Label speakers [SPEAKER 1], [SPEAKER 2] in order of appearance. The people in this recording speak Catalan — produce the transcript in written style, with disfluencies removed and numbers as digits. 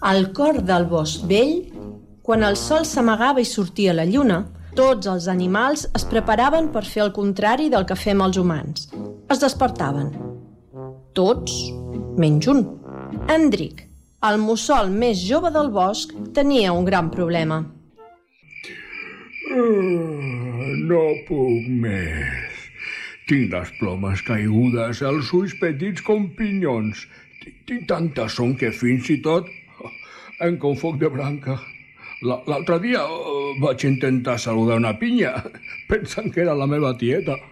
[SPEAKER 1] Al cor del bosc vell, quan el sol s'amagava i sortia la lluna, tots els animals es preparaven per fer el contrari del que fem els humans. Es despertaven. Tots, menys un. Endric, el mussol més jove del bosc, tenia un gran problema.
[SPEAKER 2] No puc més. Tinc les plomes caigudes, els ulls petits com pinyons. Tinc tanta son que fins i tot em confoc de branca. L'altre dia vaig intentar saludar una pinya, pensant que era la meva tieta.